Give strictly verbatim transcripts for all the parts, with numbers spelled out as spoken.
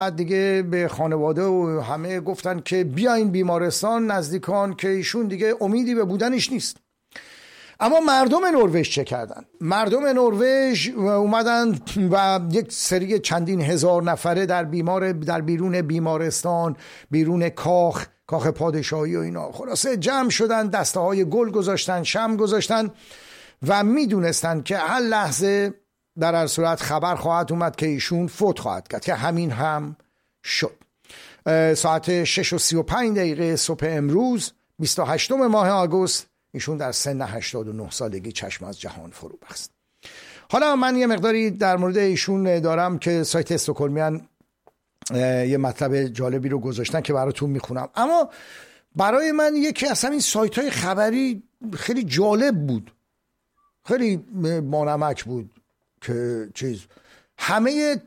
دیگه به خانواده و همه گفتن که بیاین بیمارستان، نزدیکان، که ایشون دیگه امیدی به بودنش نیست. اما مردم نروژ چه کردن؟ مردم نروژ اومدن و یک سری چندین هزار نفره در بیمار در بیرون بیمارستان، بیرون کاخ کاخ پادشاهی و اینا، خلاصه جمع شدن، دسته های گل گذاشتن، شمع گذاشتن و میدونستن که هر لحظه در هر صورت خبر خواهد اومد که ایشون فوت خواهد کرد، که همین هم شد. ساعت شش و سی و پنج دقیقه صبح امروز بیست و هشتم ماه آگوست ایشون در سن هشتاد و نه سالگی چشم از جهان فرو بست. حالا من یه مقداری در مورد ایشون دارم که سایت استکهلمیان یه مطلب جالبی رو گذاشتن که براتون میخونم، اما برای من یکی از همین سایت های خبری خیلی جالب بود، خیلی بانمک بود که چیز همه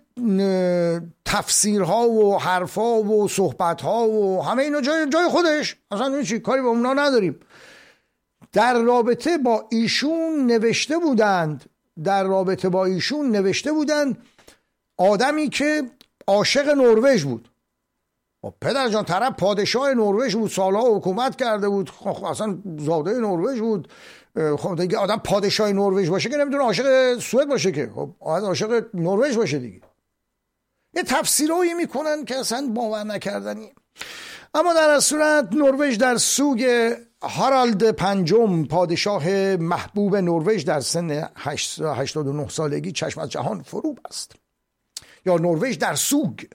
تفسیرها و حرفها و صحبتها و همه اینا جای جای خودش، اصلا چی کاری با اونا نداریم. در رابطه با ایشون نوشته بودند در رابطه با ایشون نوشته بودند آدمی که عاشق نروژ بود. پدر جان، طرف پادشاه نروژ بود، سالها حکومت کرده بود، اصلا زاده نروژ بود. خب دیگه آدم پادشاه نروژ باشه که نمیتونه عاشق سوئد باشه، که خب عاشق نروژ باشه دیگه. یه تفسیرایی میکنن که اصلا باور نکردنی. اما در صورت نروژ در سوگ هارالد پنجم، پادشاه محبوب نروژ، در سن هشتاد و نه سالگی چشم از جهان فرو بست. یا نروژ در سوگ.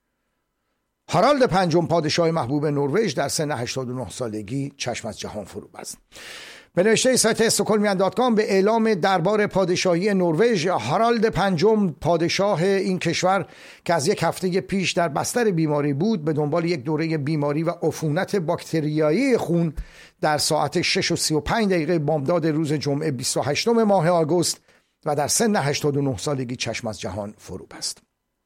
هارالد پنجم، پادشاه محبوب نروژ، در سن هشتاد و نه سالگی چشم از جهان فرو بست. به نوشته سایت استکهلمیان دات کام به اعلام دربار پادشاهی نروژ، هارالد پنجم، پادشاه این کشور که از یک هفته پیش در بستر بیماری بود، به دنبال یک دوره بیماری و عفونت باکتریایی خون، در ساعت شش و سی و پنج دقیقه بامداد روز جمعه بیست و هشتم ماه آگوست و در سن هشتاد و نه سالگی چشم از جهان فرو بست.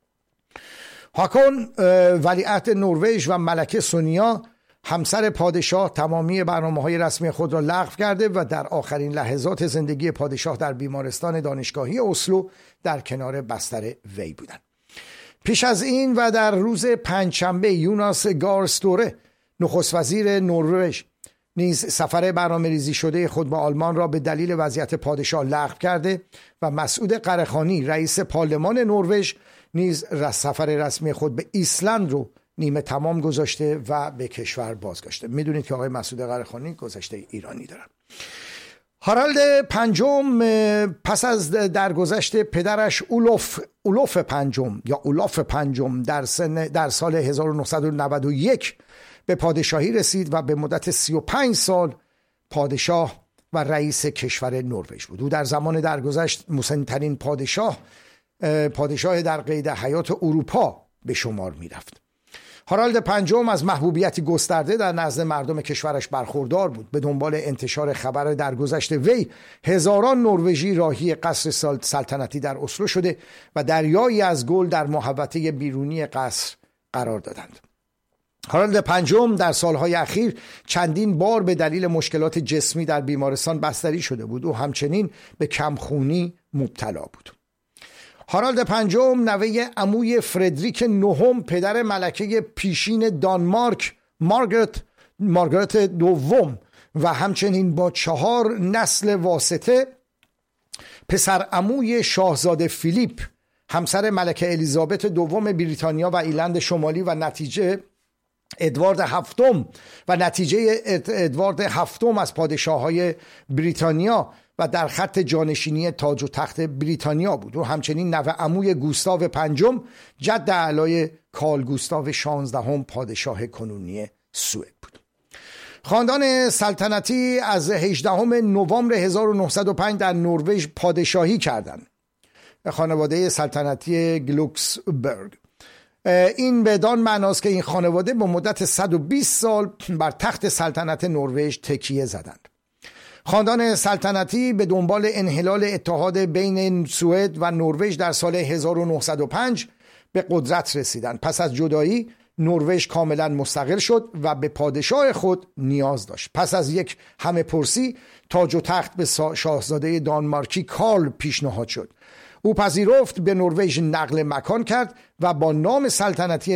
هاکون ولیعهد نروژ و ملکه سونیا همسر پادشاه تمامی برنامه‌های رسمی خود را لغو کرده و در آخرین لحظات زندگی پادشاه در بیمارستان دانشگاهی اسلو در کنار بستر وی بودند. پیش از این و در روز پنجشنبه یوناس گارستوره، نخست وزیر نروژ، نیز سفر برنامه‌ریزی شده خود با آلمان را به دلیل وضعیت پادشاه لغو کرده و مسعود قره‌خانی، رئیس پارلمان نروژ، نیز سفر رسمی خود به ایسلند رو نیمه تمام گذاشته و به کشور بازگشته. میدونید که آقای مسعود قره‌خانی گذشته ایرانی دارن. هارالد پنجم پس از درگذشت پدرش اولوف اولوف پنجم یا اولاف پنجم در سن در سال هزار و نهصد و نود و یک به پادشاهی رسید و به مدت سی و پنج سال پادشاه و رئیس کشور نروژ بود. او در زمان درگذشت مسن‌ترین پادشاه پادشاه در قید حیات اروپا به شمار می رفت. هارالد پنجم از محبوبیتی گسترده در نزد مردم کشورش برخوردار بود. به دنبال انتشار خبر درگذشت وی، هزاران نروژی راهی قصر سلطنتی در اسلو شده و دریایی از گل در محوطه بیرونی قصر قرار دادند. هارالد پنجم در سالهای اخیر چندین بار به دلیل مشکلات جسمی در بیمارستان بستری شده بود و همچنین به کمخونی مبتلا بود. هارالد پنجم نوه عموی فردریک نهم، پدر ملکه پیشین دانمارک مارگرت مارگرت دوم و همچنین با چهار نسل واسطه پسر عموی شاهزاده فیلیپ، همسر ملکه الیزابت دوم بریتانیا و ایرلند شمالی و نتیجه ادوارد هفتم و نتیجه ادوارد هفتم از پادشاههای بریتانیا و در خط جانشینی تاج و تخت بریتانیا بود و همچنین نوه عموی گوستاو پنجم، جد اعلای کارل گوستاو شانزدهم، پادشاه کنونی سوئد بود. خاندان سلطنتی از هجدهم نوامبر هزار و نهصد و پنج در نروژ پادشاهی کردند. خانواده سلطنتی گلوکسبرگ. این بدان معناست که این خانواده با مدت صد و بیست سال بر تخت سلطنت نروژ تکیه زدند. خاندان سلطنتی به دنبال انحلال اتحاد بین سوئد و نروژ در سال هزار و نهصد و پنج به قدرت رسیدند. پس از جدایی نروژ کاملا مستقل شد و به پادشاه خود نیاز داشت. پس از یک همه پرسی تاج و تخت به شاهزاده دانمارکی کارل پیشنهاد شد. او پذیرفت، به نروژ نقل مکان کرد و با نام سلطنتی